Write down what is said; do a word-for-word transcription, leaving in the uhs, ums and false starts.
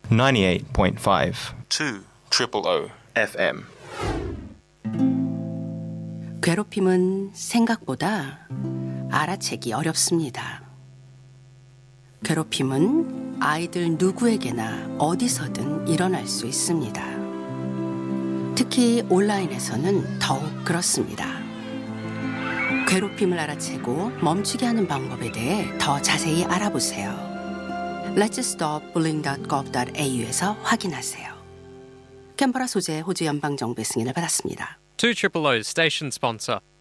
ninety-eight point five two triple O 에프엠. 괴롭힘은 생각보다 알아채기 어렵습니다. 괴롭힘은 아이들 누구에게나 어디서든 일어날 수 있습니다. 특히 온라인에서는 더욱 그렇습니다. 괴롭힘을 알아채고 멈추게 하는 방법에 대해 더 자세히 알아보세요. let's stop bullying dot gov dot 에이유에서 확인하세요. 캔버라 소재 호주 연방정부의 승인을 받았습니다. two O's station sponsor.